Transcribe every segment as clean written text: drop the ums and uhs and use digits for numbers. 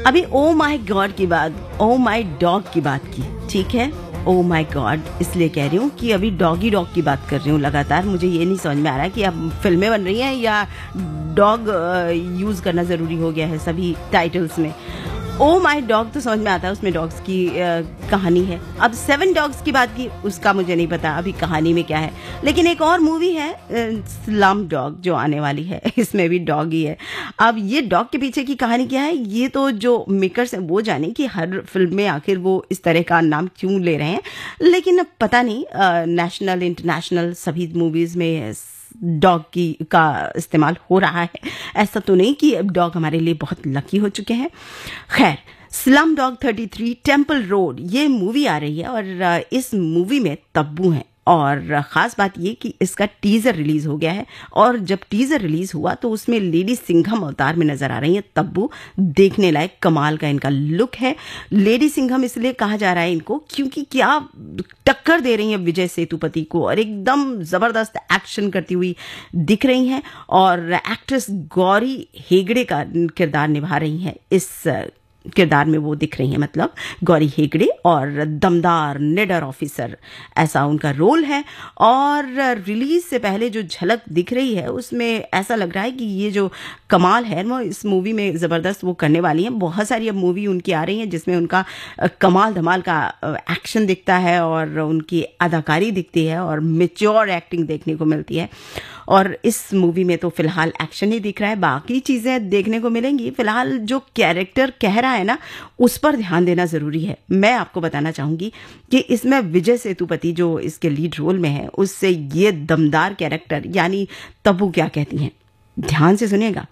अभी oh my God की बात, ओ माय डॉग की बात की, ठीक है। ओ माय गॉड इसलिए कह रही हूँ कि अभी डॉगी डॉग की बात कर रही हूँ लगातार। मुझे ये नहीं समझ में आ रहा है कि अब फिल्में बन रही हैं या डॉग यूज करना जरूरी हो गया है सभी टाइटल्स में। ओ माय डॉग तो समझ में आता है, उसमें डॉग्स की कहानी है। अब 7 डॉग्स की बात की, उसका मुझे नहीं पता अभी कहानी में क्या है। लेकिन एक और मूवी है स्लम डॉग जो आने वाली है, इसमें भी डॉग ही है। अब ये डॉग के पीछे की कहानी क्या है, ये तो जो मेकर्स हैं वो जाने कि हर फिल्म में आखिर वो इस तरह का नाम क्यों ले रहे हैं। लेकिन अब पता नहीं, नेशनल इंटरनेशनल सभी मूवीज में डॉग का इस्तेमाल हो रहा है। ऐसा तो नहीं कि अब डॉग हमारे लिए बहुत लकी हो चुके हैं। खैर, स्लम डॉग 33 टेम्पल रोड ये मूवी आ रही है और इस मूवी में तब्बू हैं। और ख़ास बात ये कि इसका टीज़र रिलीज़ हो गया है और जब टीज़र रिलीज़ हुआ तो उसमें लेडी सिंघम अवतार में नज़र आ रही है तब्बू। देखने लायक कमाल का इनका लुक है। लेडी सिंघम इसलिए कहा जा रहा है इनको क्योंकि क्या टक्कर दे रही हैं विजय सेतुपति को और एकदम ज़बरदस्त एक्शन करती हुई दिख रही हैं। और एक्ट्रेस गौरी हेगड़े का किरदार निभा रही हैं, इस किरदार में वो दिख रही हैं, मतलब गौरी हेगड़े, और दमदार निडर ऑफिसर ऐसा उनका रोल है। और रिलीज से पहले जो झलक दिख रही है उसमें ऐसा लग रहा है कि ये जो कमाल है वो इस मूवी में ज़बरदस्त वो करने वाली हैं। बहुत सारी अब मूवी उनकी आ रही हैं जिसमें उनका कमाल धमाल का एक्शन दिखता है और उनकी अदाकारी दिखती है और मेच्योर एक्टिंग देखने को मिलती है। और इस मूवी में तो फिलहाल एक्शन ही दिख रहा है, बाकी चीज़ें देखने को मिलेंगी। फिलहाल जो कैरेक्टर कह रहा है ना उस पर ध्यान देना ज़रूरी है। मैं आपको बताना चाहूँगी कि इसमें विजय सेतुपति जो इसके लीड रोल में है उससे ये दमदार कैरेक्टर यानी तब्बू क्या कहती हैं, ध्यान से सुनिएगा।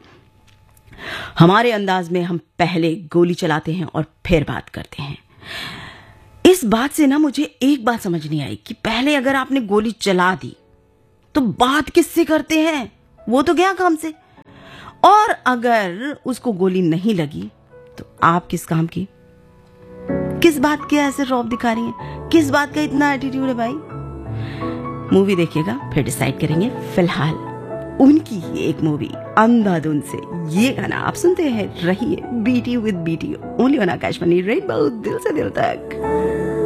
हमारे अंदाज में हम पहले गोली चलाते हैं और फिर बात करते हैं। इस बात से ना मुझे एक बात समझ नहीं आई कि पहले अगर आपने गोली चला दी तो बात किससे करते हैं, वो तो गया काम से। और अगर उसको गोली नहीं लगी तो आप किस काम की, किस बात के ऐसे रौब दिखा रही हैं, किस बात का इतना एटीट्यूड है भाई। मूवी देखिएगा फिर डिसाइड करेंगे। फिलहाल उनकी ही एक मूवी अंधाधुन से ये गाना आप सुनते हैं रहिए BT with BT only on Akashvani rainbow दिल से दिल तक।